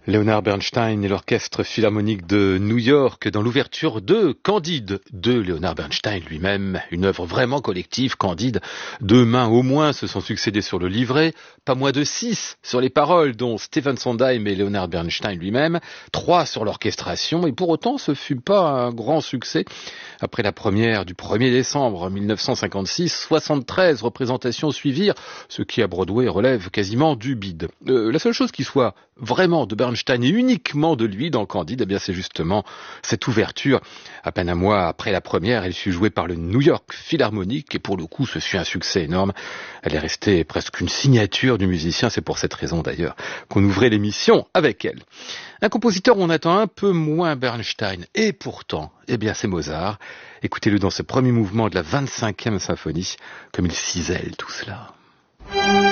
Leonard Bernstein et l'Orchestre Philharmonique de New York dans l'ouverture de Candide de Leonard Bernstein lui-même, une œuvre vraiment collective. Candide, 2 mains au moins se sont succédées sur le livret, pas moins de 6 sur les paroles, dont Stephen Sondheim et Leonard Bernstein lui-même, 3 sur l'orchestration, et pour autant ce fut pas un grand succès. Après la première du 1er décembre 1956, 73 représentations suivirent, ce qui à Broadway relève quasiment du bide. La seule chose qui soit vraiment de Bernstein et uniquement de lui dans Candide, eh bien c'est justement cette ouverture. À peine un mois après la première, elle fut jouée par le New York Philharmonic et pour le coup ce fut un succès énorme. Elle est restée presque une signature du musicien, c'est pour cette raison d'ailleurs qu'on ouvrait l'émission avec elle. Un compositeur où on attend un peu moins Bernstein et pourtant, eh bien c'est Mozart. Écoutez-le dans ce premier mouvement de la 25e symphonie, comme il cisèle tout cela.